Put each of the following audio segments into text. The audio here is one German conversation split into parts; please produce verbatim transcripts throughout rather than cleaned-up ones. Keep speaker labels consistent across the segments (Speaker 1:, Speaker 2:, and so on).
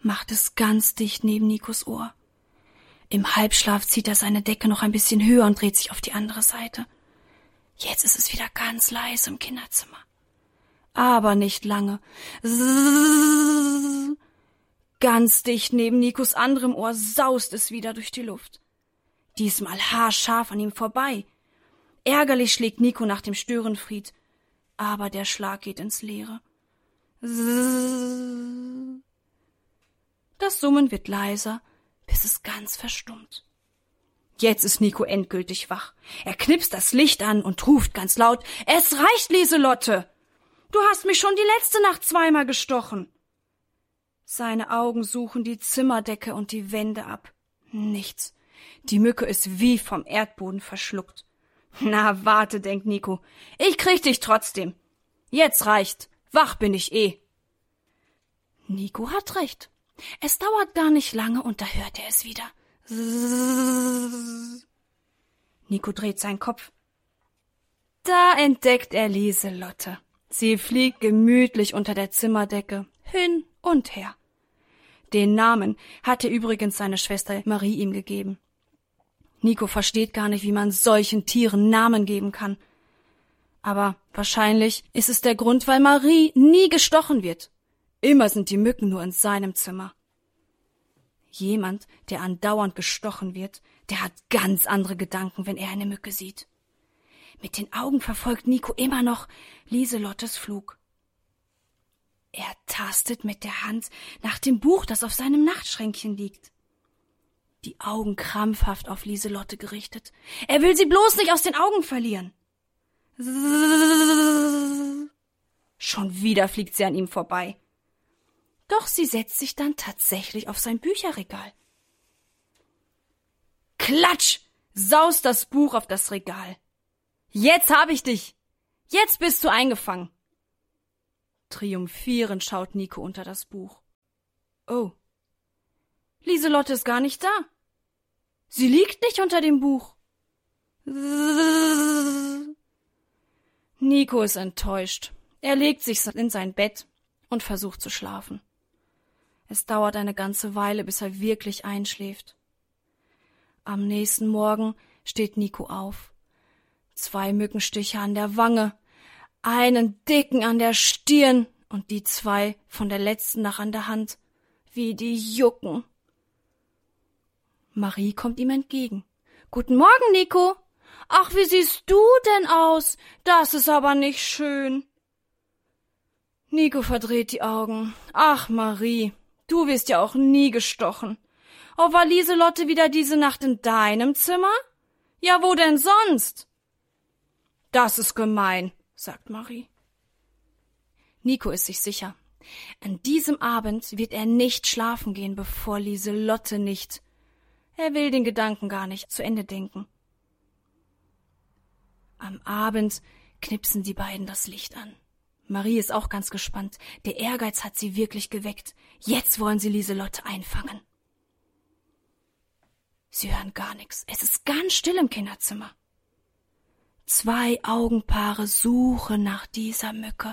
Speaker 1: macht es ganz dicht neben Nikos Ohr. Im Halbschlaf zieht er seine Decke noch ein bisschen höher und dreht sich auf die andere Seite. Jetzt ist es wieder ganz leise im Kinderzimmer. Aber nicht lange. Zzzz. Ganz dicht neben Nikos anderem Ohr saust es wieder durch die Luft. Diesmal haarscharf an ihm vorbei. Ärgerlich schlägt Nico nach dem Störenfried, aber der Schlag geht ins Leere. Zzzz. Das Summen wird leiser, bis es ganz verstummt. Jetzt ist Nico endgültig wach. Er knipst das Licht an und ruft ganz laut: »Es reicht, Lieselotte! Du hast mich schon die letzte Nacht zweimal gestochen!« Seine Augen suchen die Zimmerdecke und die Wände ab. Nichts. Die Mücke ist wie vom Erdboden verschluckt. »Na, warte«, denkt Nico. »Ich krieg dich trotzdem. Jetzt reicht. Wach bin ich eh.« Nico hat recht. Es dauert gar nicht lange und da hört er es wieder. Zzzz. Nico dreht seinen Kopf. Da entdeckt er Lieselotte. Sie fliegt gemütlich unter der Zimmerdecke hin und her. Den Namen hatte übrigens seine Schwester Marie ihm gegeben. Nico versteht gar nicht, wie man solchen Tieren Namen geben kann. Aber wahrscheinlich ist es der Grund, weil Marie nie gestochen wird. Immer sind die Mücken nur in seinem Zimmer. Jemand, der andauernd gestochen wird, der hat ganz andere Gedanken, wenn er eine Mücke sieht. Mit den Augen verfolgt Nico immer noch Lieselottes Flug. Er tastet mit der Hand nach dem Buch, das auf seinem Nachtschränkchen liegt. Die Augen krampfhaft auf Lieselotte gerichtet. Er will sie bloß nicht aus den Augen verlieren. Schon wieder fliegt sie an ihm vorbei. Doch sie setzt sich dann tatsächlich auf sein Bücherregal. Klatsch! Saust das Buch auf das Regal. Jetzt hab ich dich! Jetzt bist du eingefangen! Triumphierend schaut Nico unter das Buch. Oh, Lieselotte ist gar nicht da. Sie liegt nicht unter dem Buch. Nico ist enttäuscht. Er legt sich in sein Bett und versucht zu schlafen. Es dauert eine ganze Weile, bis er wirklich einschläft. Am nächsten Morgen steht Nico auf. Zwei Mückenstiche an der Wange, einen dicken an der Stirn und die zwei von der letzten Nacht an der Hand. Wie die jucken. Marie kommt ihm entgegen. »Guten Morgen, Nico. Ach, wie siehst du denn aus? Das ist aber nicht schön.« Nico verdreht die Augen. »Ach, Marie, du wirst ja auch nie gestochen. Oh, war Lieselotte wieder diese Nacht in deinem Zimmer? Ja, wo denn sonst?« »Das ist gemein«, sagt Marie. Nico ist sich sicher. An diesem Abend wird er nicht schlafen gehen, bevor Lieselotte nicht. Er will den Gedanken gar nicht zu Ende denken. Am Abend knipsen die beiden das Licht an. Marie ist auch ganz gespannt. Der Ehrgeiz hat sie wirklich geweckt. Jetzt wollen sie Lieselotte einfangen. Sie hören gar nichts. Es ist ganz still im Kinderzimmer. Zwei Augenpaare suchen nach dieser Mücke.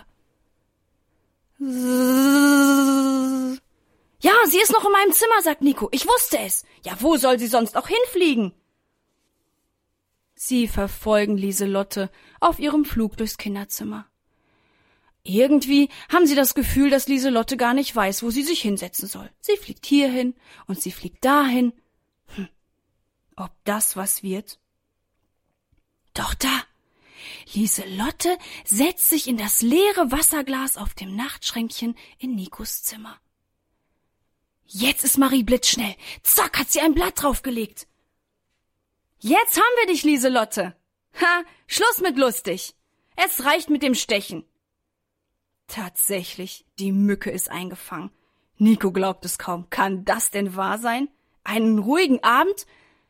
Speaker 1: »Ja, sie ist noch in meinem Zimmer«, sagt Nico. »Ich wusste es. Ja, wo soll sie sonst auch hinfliegen?« Sie verfolgen Lieselotte auf ihrem Flug durchs Kinderzimmer. Irgendwie haben sie das Gefühl, dass Lieselotte gar nicht weiß, wo sie sich hinsetzen soll. Sie fliegt hierhin und sie fliegt dahin. Hm. Ob das was wird? Doch da! Lieselotte setzt sich in das leere Wasserglas auf dem Nachtschränkchen in Nikos Zimmer. Jetzt ist Marie blitzschnell. Zack, hat sie ein Blatt draufgelegt. »Jetzt haben wir dich, Lieselotte!« »Ha, Schluss mit lustig. Es reicht mit dem Stechen.« Tatsächlich, die Mücke ist eingefangen. Nico glaubt es kaum. Kann das denn wahr sein? Einen ruhigen Abend?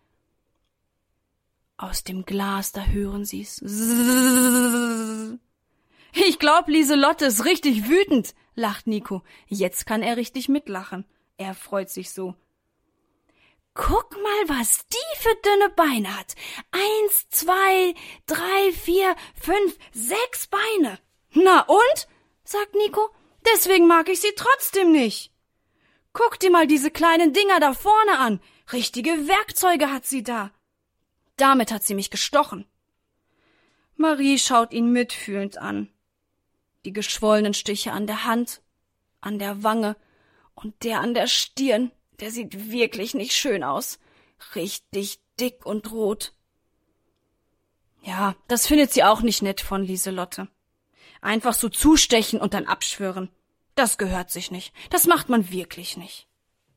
Speaker 1: Aus dem Glas, da hören sie's. »Ich glaub, Lieselotte ist richtig wütend«, lacht Nico. Jetzt kann er richtig mitlachen. Er freut sich so. »Guck mal, was die für dünne Beine hat. Eins, zwei, drei, vier, fünf, sechs Beine.« »Na und?«, sagt Nico. »Deswegen mag ich sie trotzdem nicht.« Guck dir mal diese kleinen Dinger da vorne an. Richtige Werkzeuge hat sie da. Damit hat sie mich gestochen. Marie schaut ihn mitfühlend an. Die geschwollenen Stiche an der Hand, an der Wange und der an der Stirn, der sieht wirklich nicht schön aus. Richtig dick und rot. Ja, das findet sie auch nicht nett von Lieselotte. Einfach so zustechen und dann abschwören. Das gehört sich nicht. Das macht man wirklich nicht.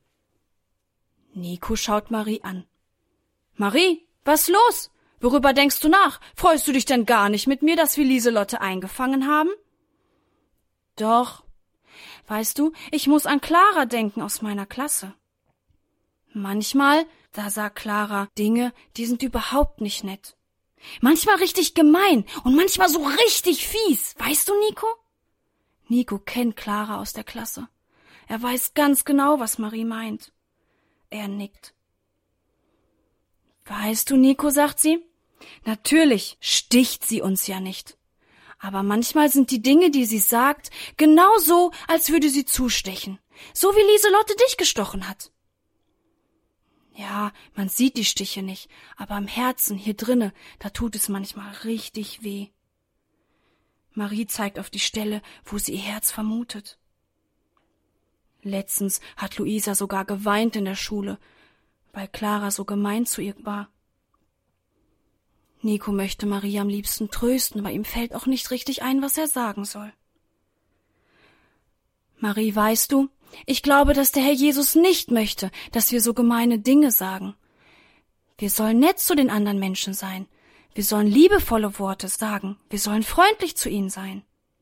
Speaker 1: Nico schaut Marie an. Marie, was los? Worüber denkst du nach? Freust du dich denn gar nicht mit mir, dass wir Lieselotte eingefangen haben? Doch. Weißt du, ich muss an Clara denken aus meiner Klasse. Manchmal, da sagt Clara Dinge, die sind überhaupt nicht nett. Manchmal richtig gemein und manchmal so richtig fies. Weißt du, Nico? Nico kennt Clara aus der Klasse. Er weiß ganz genau, was Marie meint. Er nickt. Weißt du, Nico, sagt sie, natürlich sticht sie uns ja nicht. Aber manchmal sind die Dinge, die sie sagt, genau so, als würde sie zustechen. So wie Lieselotte dich gestochen hat. Ja, man sieht die Stiche nicht, aber im Herzen, hier drinne, da tut es manchmal richtig weh. Marie zeigt auf die Stelle, wo sie ihr Herz vermutet. Letztens hat Luisa sogar geweint in der Schule, weil Clara so gemein zu ihr war. Nico möchte Marie am liebsten trösten, aber ihm fällt auch nicht richtig ein, was er sagen soll. Marie, weißt du, ich glaube, dass der Herr Jesus nicht möchte, dass wir so gemeine Dinge sagen. Wir sollen nett zu den anderen Menschen sein. Wir sollen liebevolle Worte sagen. Wir sollen freundlich zu ihnen sein.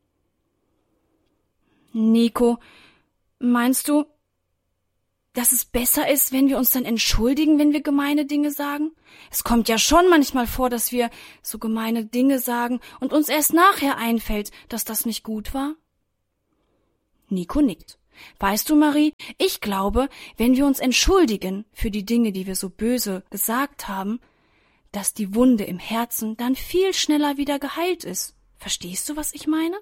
Speaker 1: Nico, meinst du, dass es besser ist, wenn wir uns dann entschuldigen, wenn wir gemeine Dinge sagen? Es kommt ja schon manchmal vor, dass wir so gemeine Dinge sagen und uns erst nachher einfällt, dass das nicht gut war. Nico nickt. Weißt du, Marie, ich glaube, wenn wir uns entschuldigen für die Dinge, die wir so böse gesagt haben, dass die Wunde im Herzen dann viel schneller wieder geheilt ist. Verstehst du, was ich meine?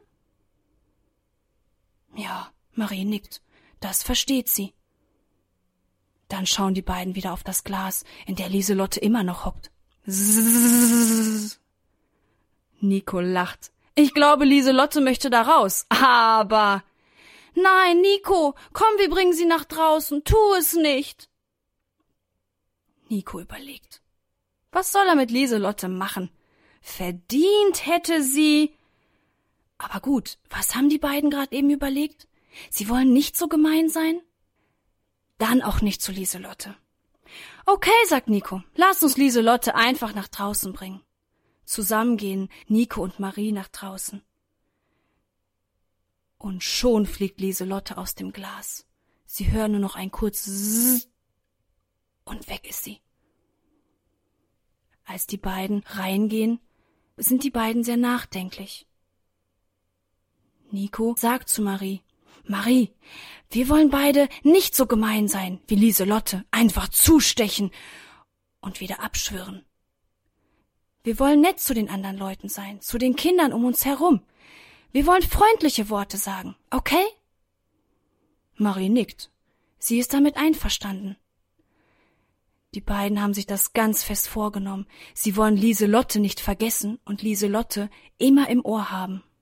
Speaker 1: Ja, Marie nickt. Das versteht sie. Dann schauen die beiden wieder auf das Glas, in der Lieselotte immer noch hockt. Zzzz. Nico lacht. Ich glaube, Lieselotte möchte da raus, aber... Nein, Nico, komm, wir bringen sie nach draußen, tu es nicht. Nico überlegt. Was soll er mit Lieselotte machen? Verdient hätte sie... Aber gut, was haben die beiden gerade eben überlegt? Sie wollen nicht so gemein sein? Dann auch nicht zu Lieselotte. Okay, sagt Nico, lass uns Lieselotte einfach nach draußen bringen. Zusammen gehen Nico und Marie nach draußen. Und schon fliegt Lieselotte aus dem Glas. Sie hören nur noch ein kurzes Zzz und weg ist sie. Als die beiden reingehen, sind die beiden sehr nachdenklich. Nico sagt zu Marie, Marie, wir wollen beide nicht so gemein sein wie Lieselotte, einfach zustechen und wieder abschwören. Wir wollen nett zu den anderen Leuten sein, zu den Kindern um uns herum. Wir wollen freundliche Worte sagen, okay? Marie nickt. Sie ist damit einverstanden. Die beiden haben sich das ganz fest vorgenommen. Sie wollen Lieselotte nicht vergessen und Lieselotte immer im Ohr haben.